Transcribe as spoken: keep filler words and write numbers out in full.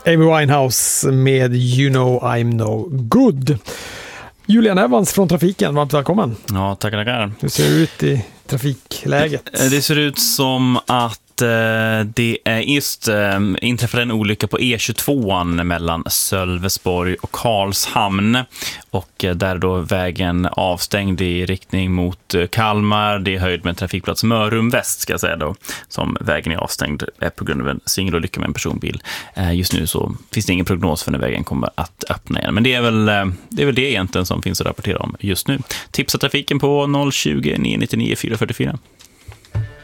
Amy Winehouse med You know I'm no good. Julian Evans från Trafiken, varmt välkommen. Ja, tackar, tackar. Hur ser det ut i trafikläget? Det ser ut som att det är just äh, inträffade en olycka på E tjugotvå mellan Sölvesborg och Karlshamn, och äh, där då vägen avstängd i riktning mot äh, Kalmar. Det är höjd med trafikplats Mörrum Väst, ska jag säga då, som vägen är avstängd är på grund av en singelolycka med en personbil. Äh, just nu så finns det ingen prognos för när vägen kommer att öppna igen, men det är väl äh, det är väl det egentligen som finns att rapportera om just nu. Tipsa trafiken på noll tjugo, nio nio nio, fyra fyra fyra.